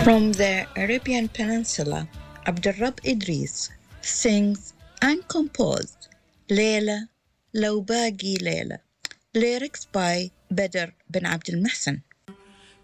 From the Arabian Peninsula, Abdurrab Idris sings and composed Layla, Lawbagi Layla, lyrics by Badr bin Abdul Muhsin.